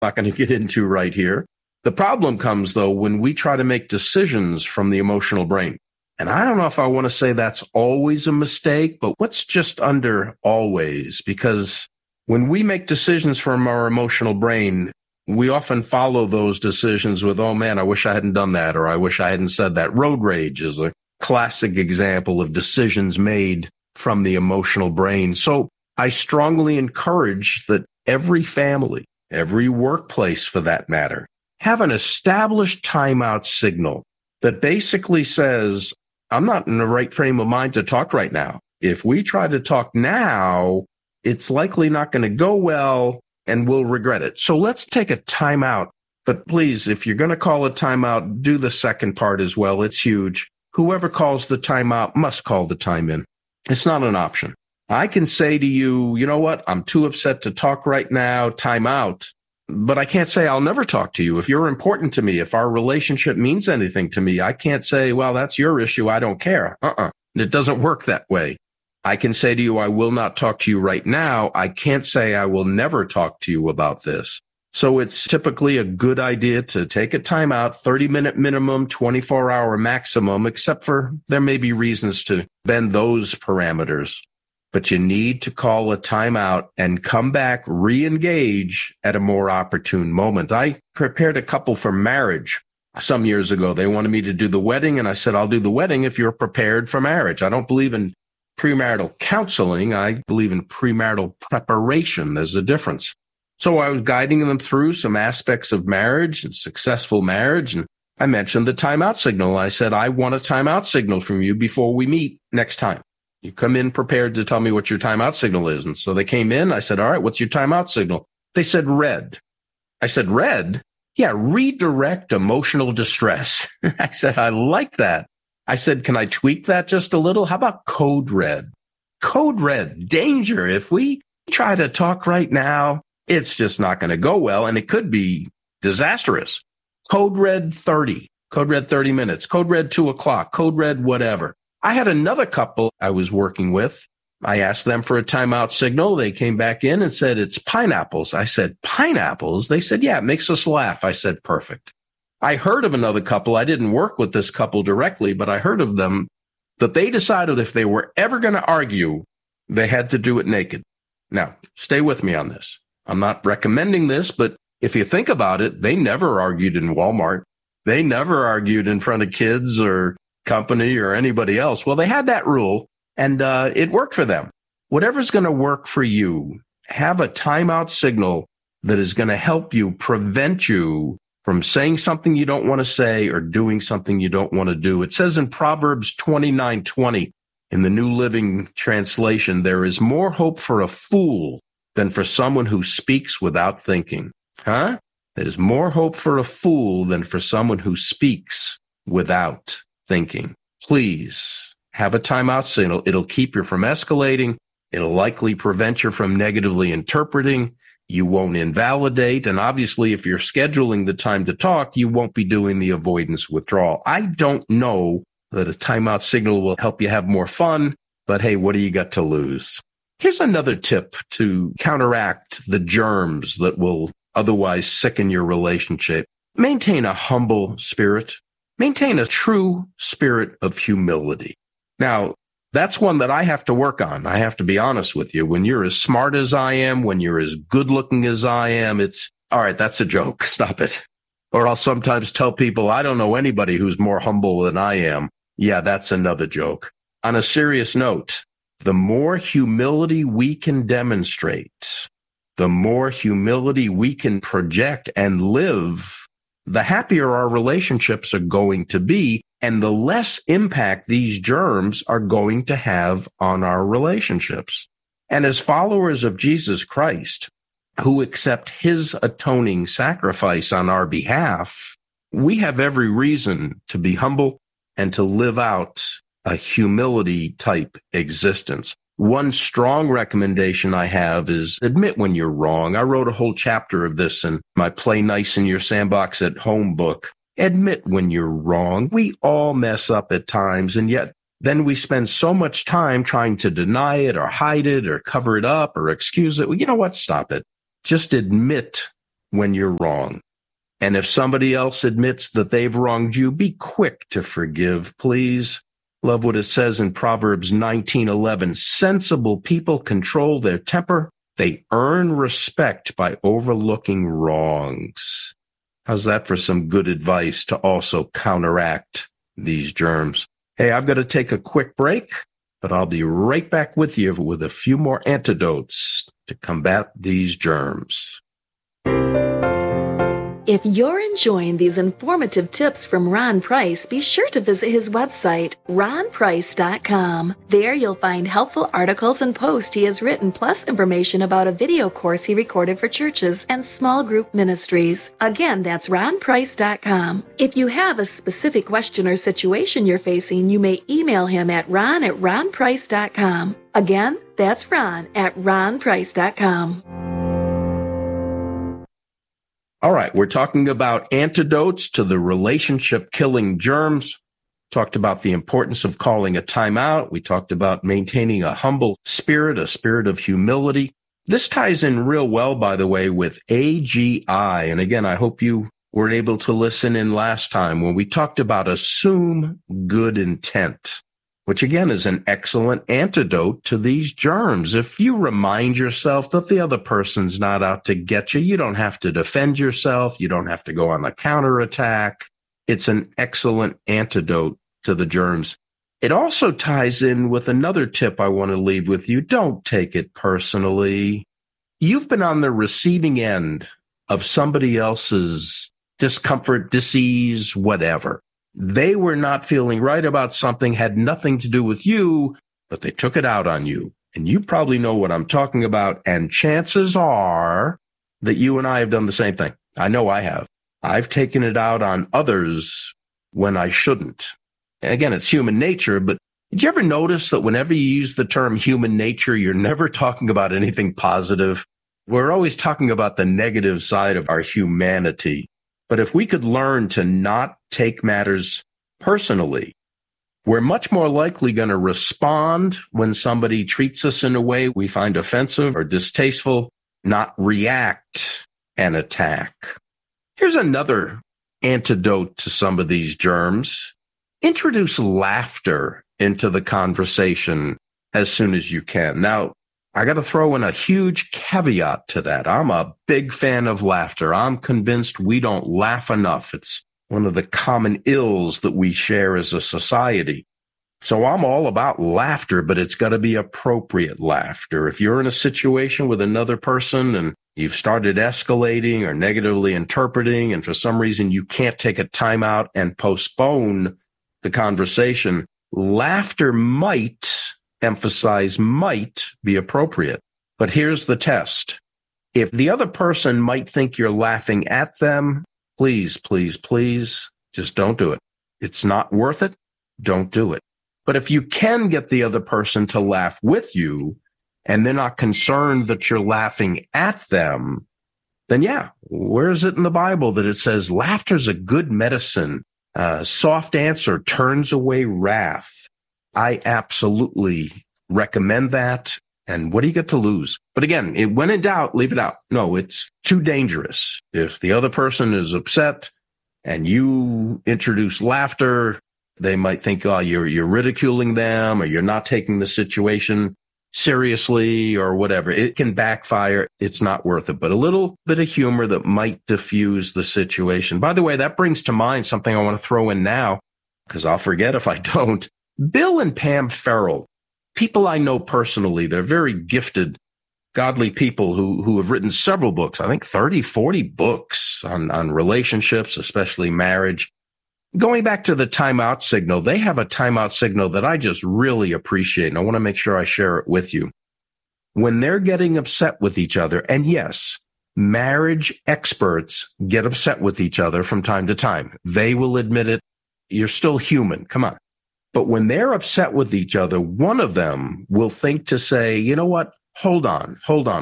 not going to get into right here. The problem comes, though, when we try to make decisions from the emotional brain. And I don't know if I want to say that's always a mistake, but what's just under always? Because when we make decisions from our emotional brain, we often follow those decisions with, oh man, I wish I hadn't done that, or I wish I hadn't said that. Road rage is a classic example of decisions made from the emotional brain. So I strongly encourage that every family, every workplace for that matter, have an established timeout signal that basically says, I'm not in the right frame of mind to talk right now. If we try to talk now, it's likely not going to go well and we'll regret it. So let's take a timeout. But please, if you're going to call a timeout, do the second part as well. It's huge. Whoever calls the timeout must call the time in. It's not an option. I can say to you, you know what? I'm too upset to talk right now. Time out. But I can't say I'll never talk to you. If you're important to me, if our relationship means anything to me, I can't say, well, that's your issue. I don't care. It doesn't work that way. I can say to you, I will not talk to you right now. I can't say I will never talk to you about this. So it's typically a good idea to take a timeout, 30-minute minimum, 24-hour maximum, except for there may be reasons to bend those parameters. But you need to call a timeout and come back, re-engage at a more opportune moment. I prepared a couple for marriage some years ago. They wanted me to do the wedding, and I said, I'll do the wedding if you're prepared for marriage. I don't believe in premarital counseling. I believe in premarital preparation. There's a difference. So I was guiding them through some aspects of marriage and successful marriage, and I mentioned the timeout signal. I said, I want a timeout signal from you before we meet next time. You come in prepared to tell me what your timeout signal is. And so they came in. I said, all right, what's your timeout signal? They said, red. I said, red? Yeah, redirect emotional distress. I said, I like that. I said, can I tweak that just a little? How about code red? Code red, danger. If we try to talk right now, it's just not going to go well. And it could be disastrous. Code red 30, code red 30 minutes, code red 2 o'clock, code red whatever. I had another couple I was working with. I asked them for a timeout signal. They came back in and said, it's pineapples. I said, pineapples? They said, yeah, it makes us laugh. I said, perfect. I heard of another couple. I didn't work with this couple directly, but I heard of them that they decided if they were ever going to argue, they had to do it naked. Now, stay with me on this. I'm not recommending this, but if you think about it, they never argued in Walmart. They never argued in front of kids or company or anybody else. Well, they had that rule and it worked for them. Whatever's going to work for you, have a timeout signal that is going to help you prevent you from saying something you don't want to say or doing something you don't want to do. It says in Proverbs 29:20 in the New Living Translation, there is more hope for a fool than for someone who speaks without thinking. There's more hope for a fool than for someone who speaks without thinking. Please have a timeout signal. It'll keep you from escalating. It'll likely prevent you from negatively interpreting. You won't invalidate. And obviously, if you're scheduling the time to talk, you won't be doing the avoidance withdrawal. I don't know that a timeout signal will help you have more fun, but hey, what do you got to lose? Here's another tip to counteract the germs that will otherwise sicken your relationship. Maintain a humble spirit. Maintain a true spirit of humility. Now, that's one that I have to work on. I have to be honest with you. When you're as smart as I am, when you're as good looking as I am, it's, all right, that's a joke. Stop it. Or I'll sometimes tell people, I don't know anybody who's more humble than I am. Yeah, that's another joke. On a serious note, the more humility we can demonstrate, the more humility we can project and live, the happier our relationships are going to be, and the less impact these germs are going to have on our relationships. And as followers of Jesus Christ, who accept his atoning sacrifice on our behalf, we have every reason to be humble and to live out a humility type existence. One strong recommendation I have is admit when you're wrong. I wrote a whole chapter of this in my Play Nice in Your Sandbox at Home book. Admit when you're wrong. We all mess up at times, and yet then we spend so much time trying to deny it or hide it or cover it up or excuse it. Well, you know what? Stop it. Just admit when you're wrong. And if somebody else admits that they've wronged you, be quick to forgive, please. Love what it says in Proverbs 19:11. Sensible people control their temper. They earn respect by overlooking wrongs. How's that for some good advice to also counteract these germs? Hey, I've got to take a quick break, but I'll be right back with you with a few more antidotes to combat these germs. If you're enjoying these informative tips from Ron Price, be sure to visit his website, ronprice.com. There you'll find helpful articles and posts he has written, plus information about a video course he recorded for churches and small group ministries. Again, that's ronprice.com. If you have a specific question or situation you're facing, you may email him at ron@ronprice.com. Again, that's ron@ronprice.com. All right, we're talking about antidotes to the relationship-killing germs. Talked about the importance of calling a timeout. We talked about maintaining a humble spirit, a spirit of humility. This ties in real well, by the way, with AGI. And again, I hope you were able to listen in last time when we talked about assume good intent, which again is an excellent antidote to these germs. If you remind yourself that the other person's not out to get you, you don't have to defend yourself. You don't have to go on the counterattack. It's an excellent antidote to the germs. It also ties in with another tip I want to leave with you. Don't take it personally. You've been on the receiving end of somebody else's discomfort, disease, whatever. They were not feeling right about something, had nothing to do with you, but they took it out on you. And you probably know what I'm talking about. And chances are that you and I have done the same thing. I know I have. I've taken it out on others when I shouldn't. And again, it's human nature, but did you ever notice that whenever you use the term human nature, you're never talking about anything positive? We're always talking about the negative side of our humanity. But if we could learn to not take matters personally, we're much more likely going to respond when somebody treats us in a way we find offensive or distasteful, not react and attack. Here's another antidote to some of these germs. Introduce laughter into the conversation as soon as you can. Now, I got to throw in a huge caveat to that. I'm a big fan of laughter. I'm convinced we don't laugh enough. It's one of the common ills that we share as a society. So I'm all about laughter, but it's got to be appropriate laughter. If you're in a situation with another person and you've started escalating or negatively interpreting, and for some reason you can't take a time out and postpone the conversation, laughter might, emphasize might, be appropriate. But here's the test. If the other person might think you're laughing at them, please, please, please, just don't do it. It's not worth it. Don't do it. But if you can get the other person to laugh with you and they're not concerned that you're laughing at them, then yeah, where is it in the Bible that it says laughter's a good medicine? Soft answer turns away wrath. I absolutely recommend that. And what do you get to lose? But again, when in doubt, leave it out. No, it's too dangerous. If the other person is upset and you introduce laughter, they might think, oh, you're ridiculing them or you're not taking the situation seriously or whatever. It can backfire. It's not worth it. But a little bit of humor that might diffuse the situation. By the way, that brings to mind something I want to throw in now, because I'll forget if I don't. Bill and Pam Farrell, people I know personally, they're very gifted, godly people who have written several books, I think 30, 40 books on relationships, especially marriage. Going back to the timeout signal, they have a timeout signal that I just really appreciate, and I want to make sure I share it with you. When they're getting upset with each other, and yes, marriage experts get upset with each other from time to time. They will admit it. You're still human. Come on. But when they're upset with each other, one of them will think to say, you know what? Hold on.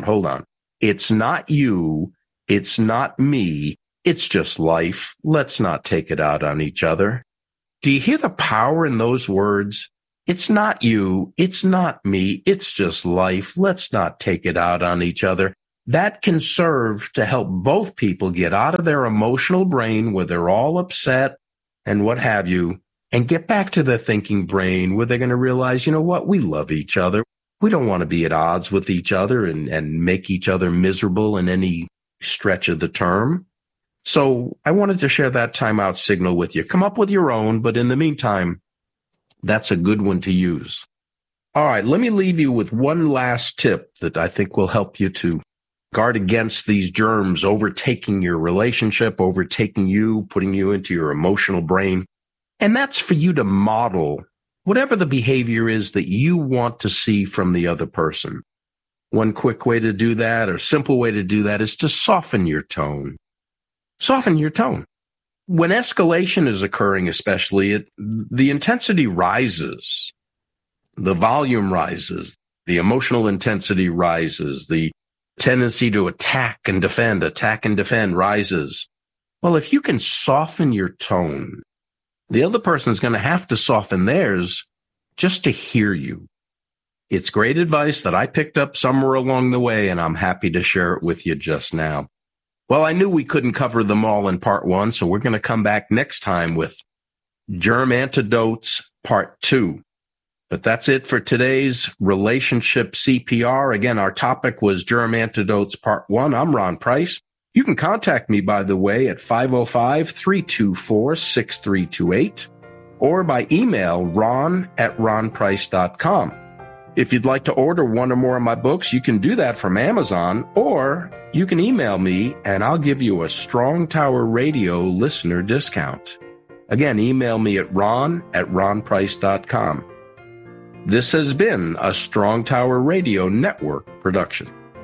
It's not you. It's not me. It's just life. Let's not take it out on each other. Do you hear the power in those words? It's not you. It's not me. It's just life. Let's not take it out on each other. that can serve to help both people get out of their emotional brain where they're all upset and what have you, and get back to their thinking brain where they're going to realize, you know what, we love each other. We don't want to be at odds with each other and make each other miserable in any stretch of the term. So I wanted to share that timeout signal with you. Come up with your own, but in the meantime, that's a good one to use. All right, let me leave you with one last tip that I think will help you to guard against these germs overtaking your relationship, overtaking you, putting you into your emotional brain. And that's for you to model whatever the behavior is that you want to see from the other person. One quick way to do that, or simple way to do that, is to soften your tone. Soften your tone. When escalation is occurring, especially, the intensity rises. The volume rises. The emotional intensity rises. The tendency to attack and defend rises. Well, if you can soften your tone, the other person's going to have to soften theirs just to hear you. It's great advice that I picked up somewhere along the way, and I'm happy to share it with you just now. Well, I knew we couldn't cover them all in part 1, so we're going to come back next time with Germ Antidotes Part 2. But that's it for today's Relationship CPR. Again, our topic was Germ Antidotes Part 1. I'm Ron Price. You can contact me, by the way, at 505-324-6328 or by email ron@ronprice.com. If you'd like to order one or more of my books, you can do that from Amazon, or you can email me and I'll give you a Strong Tower Radio listener discount. Again, email me at ron@ronprice.com. This has been a Strong Tower Radio Network production.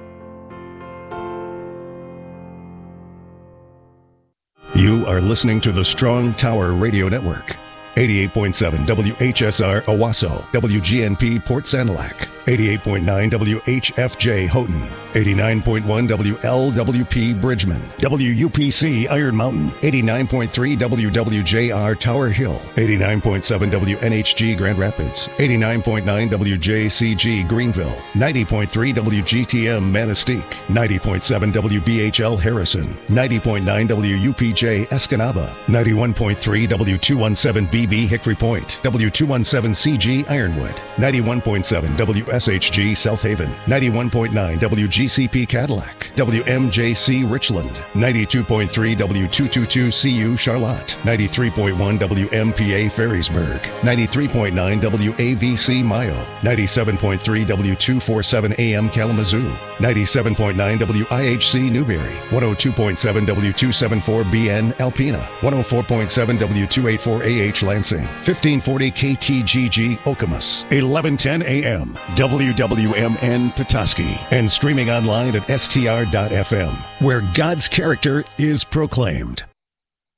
You are listening to the Strong Tower Radio Network. 88.7 WHSR Owasso, WGNP Port Sanilac, 88.9 WHFJ Houghton, 89.1 WLWP Bridgman, WUPC Iron Mountain, 89.3 WWJR Tower Hill, 89.7 WNHG Grand Rapids, 89.9 WJCG Greenville, 90.3 WGTM Manistee, 90.7 WBHL Harrison, 90.9 WUPJ Escanaba, 91.3 W217B Hickory Point, W217CG Ironwood, 91.7 WSHG South Haven, 91.9 WGCP Cadillac, WMJC Richland, 92.3 W222CU Charlotte, 93.1 WMPA Ferrysburg, 93.9 WAVC Mayo, 97.3 W247 AM Kalamazoo, 97.9 WIHC Newberry, 102.7 W274BN Alpena, 104.7 W284AH Lansing, 1540 KTGG Okemos, 1110 AM, WWMN Petoskey, and streaming online at str.fm, where God's character is proclaimed.